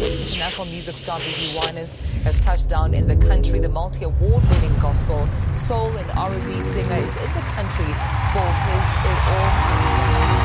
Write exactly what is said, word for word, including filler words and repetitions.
International music star B B Winans has touched down in the country. The multi-award-winning gospel, soul and R and B singer is in the country for his It All Comes Down.